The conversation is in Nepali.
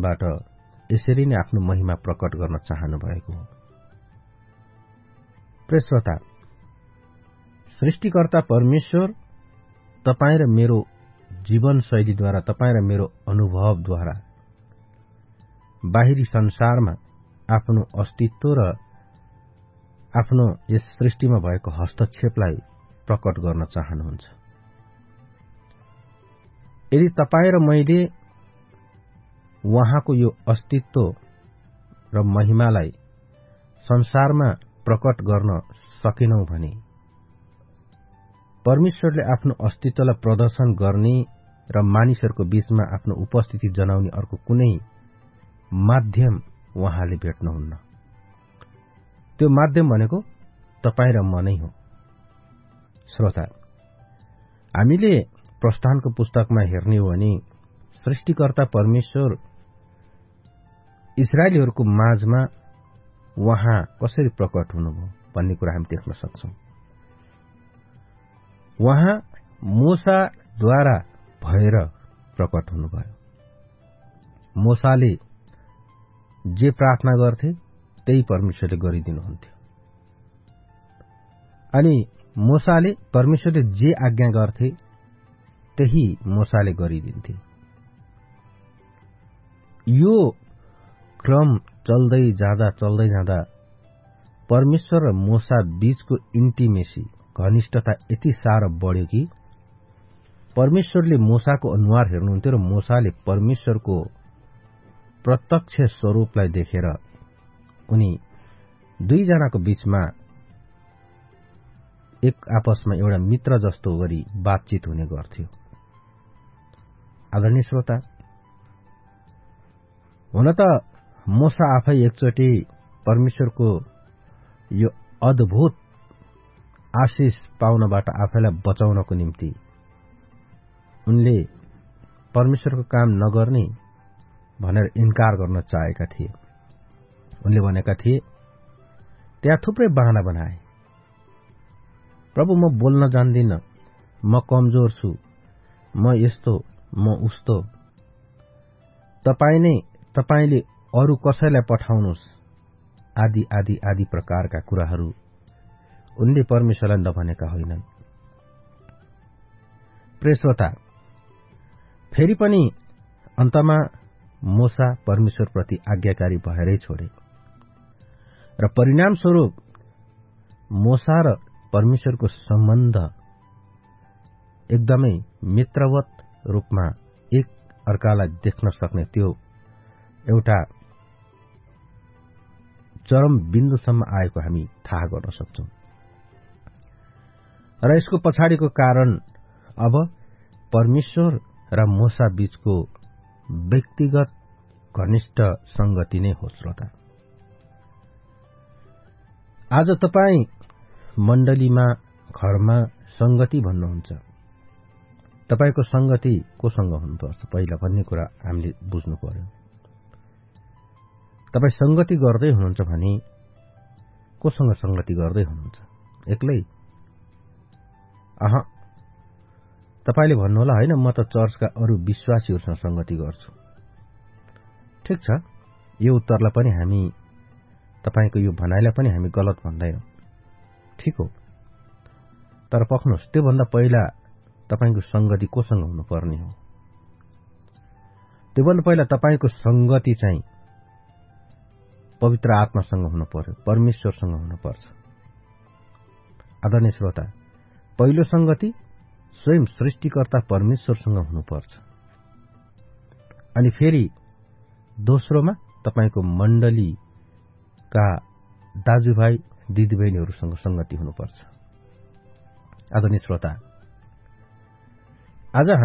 माध्यमबाट यसरी नै आफ्नो महिमा प्रकट गर्न चाहनु भएको हो। प्रिय श्रोता, सृष्टिकर्ता परमेश्वर तपाईँ र मेरो जीवनशैलीद्वारा, तपाईँ र मेरो अनुभवद्वारा बाहिरी संसारमा आफ्नो अस्तित्व र आफ्नो यस सृष्टिमा भएको हस्तक्षेपलाई प्रकट गर्न चाहनुहुन्छ। यदि तपाईँ र मैले उहाँको यो अस्तित्व र महिमालाई संसारमा प्रकट गर्न सकेनौं भने परमेश्वरले आफ्नो अस्तित्वलाई प्रदर्शन गर्ने र मानिसहरूको बीचमा आफ्नो उपस्थिति जनाउने अर्को कुनै माध्यम उहाँले भेट्नुहुन्न। त्यो माध्यम भनेको तपाईँ र म नै हो। श्रोता, हामीले प्रस्थानको पुस्तकमा हेर्ने हो भने सृष्टिकर्ता परमेश्वर इस्राएलीहरूको माझमा उहाँ कसरी प्रकट हुनुभयो भन्ने कुरा हामी देख्न सक्छौं। उहाँ मोसाद्वारा भएर प्रकट हुनुभयो। मोसाले जे प्रार्थना गर्थे त्यही परमेश्वरले गरिदिनुहुन्थ्यो अनि मोसाले परमेश्वरले जे आज्ञा गर्थे त्यही मोसाले गरिदिन्थे। यो क्रम चल्दै जाँदा परमेश्वर र मोसा बीचको इन्टिमेसी, घनिष्ठता यति साह्रो बढ्यो कि परमेश्वरले मोसाको अनुहार हेर्नुहुन्थ्यो र मोसाले परमेश्वरको प्रत्यक्ष स्वरूपलाई देखेर उनी दुईजनाको बीचमा एक आपसमा एउटा मित्र जस्तो गरी बातचित हुने गर्थ्यो। आदरणीय श्रोता, हुन त मोसा आफै एकचोटि परमेश्वरको यो अद्भुत आशिष पाउनबाट आफैलाई बचाउनको निम्ति उनले परमेश्वरको काम नगर्ने भनेर इन्कार गर्न चाहेका थिए। उनले भनेका थिए, त्यहाँ थुप्रै बहाना बनाए, प्रभु म बोल्न जान्दिन, म कमजोर छु, म यस्तो, म उस्तो, तपाईले अरू कसैलाई पठाउनुहोस्, आदि आदि आदि प्रकारका कुराहरू उनले परमेश्वरलाई नभनेका होइनन्। प्रिय श्रोता, फेरि पनि अन्तमा मोसा परमेश्वरप्रति आज्ञाकारी भएरै छोडे र परिणामस्वरूप मोसा र परमेश्वरको सम्बन्ध एकदमै मित्रवत रूपमा एक अर्कालाई देख्न सक्ने त्यो एउटा चरम बिन्दुसम्म आएको हामी थाहा गर्न सक्छौं। र यसको पछाडिको कारण अब परमेश्वर र मोसा बीचको व्यक्तिगत घनिष्ठ संगति नै हो। श्रोता, आज तपाई मण्डलीमा, घरमा संगति भन्नुहुन्छ, तपाईको संगति कोसँग हुनुपर्छ पहिला भन्ने कुरा हामीले बुझ्नु पर्यो। तपाई संगति गर्दै हुनुहुन्छ भने कोसँग संगति गर्दै हुनुहुन्छ? एक्लै? तपाईले भन्नुहोला, हैन म त चर्चका अरू विश्वासीहरूसँग संगति गर्छु। ठिक छ, यो उत्तरलाई पनि हामी, तपाईको यो भनाइलाई पनि हामी गलत भन्दैनौं, ठिक हो। तर पक्नुहोस्, त्योभन्दा पहिला तपाईको संगति कोसँग हुनुपर्ने हो? त्योभन्दा पहिला तपाईको संगति चाहिँ पवित्र आत्मासँग हुनु पर्यो, परमेश्वरसँग हुनुपर्छ। आदरणीय श्रोता, पहिलो संगति स्वयं सृष्टिकर्ता परमेश्वरसँग हुनुपर्छ अनि फेरि दोस्रोमा तपाईको मण्डलीका दाजुभाइ दिदीबहिनीहरूसँग संगति हुनुपर्छ। आदरणीय श्रोता, आज